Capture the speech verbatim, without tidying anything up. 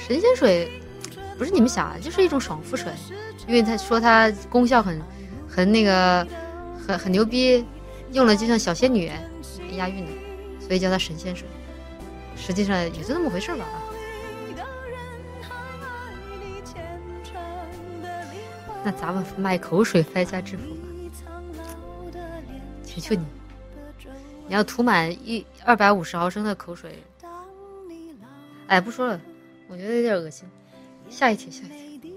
神仙水不是你们想啊，就是一种爽肤水，因为他说它功效很很那个很很牛逼，用了就像小仙女，押韵的，所以叫它神仙水。实际上也就那么回事吧。那咱们卖口水发家致富吧，求求你，你要涂满一二百五十毫升的口水。哎，不说了，我觉得有点恶心。下一题，下一题。